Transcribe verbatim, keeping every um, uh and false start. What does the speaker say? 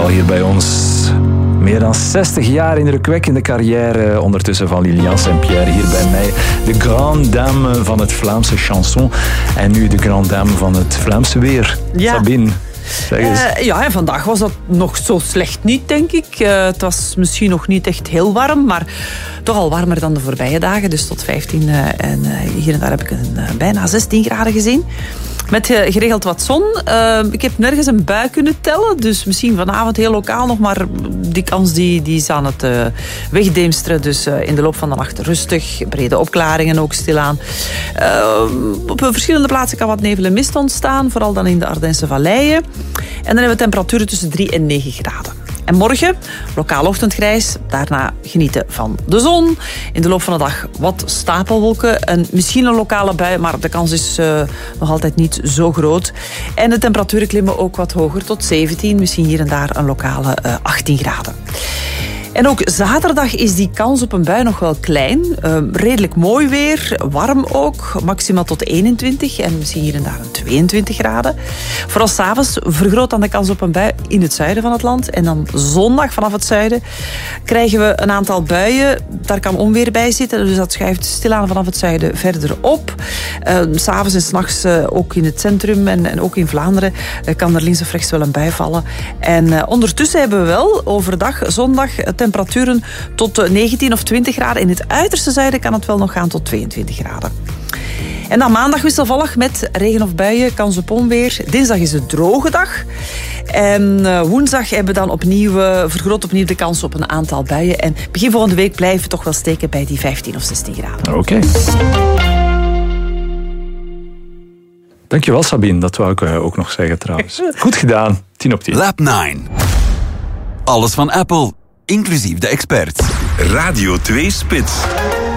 al hier bij ons. Meer dan zestig jaar indrukwekkende carrière ondertussen van Lilian Saint-Pierre. Hier bij mij de grande dame van het Vlaamse chanson. En nu de grande dame van het Vlaamse weer. Ja. Sabine. Uh, ja, en vandaag was dat nog zo slecht niet, denk ik. Uh, het was misschien nog niet echt heel warm, maar toch al warmer dan de voorbije dagen. Dus tot vijftien uh, en uh, hier en daar heb ik een, uh, bijna zestien graden gezien. Met uh, geregeld wat zon. Uh, ik heb nergens een bui kunnen tellen, dus misschien vanavond heel lokaal nog, maar die kans die, die is aan het uh, wegdeemsteren. Dus uh, in de loop van de nacht rustig, brede opklaringen ook stilaan. Uh, op verschillende plaatsen kan wat nevel en mist ontstaan, vooral dan in de Ardense valleien. En dan hebben we temperaturen tussen drie en negen graden. En morgen, lokaal ochtendgrijs, daarna genieten van de zon. In de loop van de dag wat stapelwolken en misschien een lokale bui, maar de kans is uh, nog altijd niet zo groot. En de temperaturen klimmen ook wat hoger, tot zeventien, misschien hier en daar een lokale uh, achttien graden. En ook zaterdag is die kans op een bui nog wel klein. Uh, redelijk mooi weer, warm ook, maximaal tot eenentwintig en misschien hier en daar een tweeëntwintig graden. Vooral 's avonds vergroot dan de kans op een bui in het zuiden van het land. En dan zondag vanaf het zuiden krijgen we een aantal buien. Daar kan onweer bij zitten, dus dat schuift stilaan vanaf het zuiden verder op. Uh, 's avonds en 's nachts uh, ook in het centrum en, en ook in Vlaanderen uh, kan er links of rechts wel een bui vallen. En uh, ondertussen hebben we wel overdag, zondag, temperaturen tot negentien of twintig graden. In het uiterste zuiden kan het wel nog gaan tot tweeëntwintig graden. En dan maandag wisselvallig met regen of buien, kans op onweer. Dinsdag is een droge dag. En uh, woensdag hebben we dan opnieuw, uh, vergroot opnieuw de kans op een aantal buien. En begin volgende week blijven we toch wel steken bij die vijftien of zestien graden. Oké. Okay. Dankjewel Sabine, dat wou ik uh, ook nog zeggen trouwens. Goed gedaan, tien op tien. Lab negen. Alles van Apple, inclusief de experts. Radio twee Spits.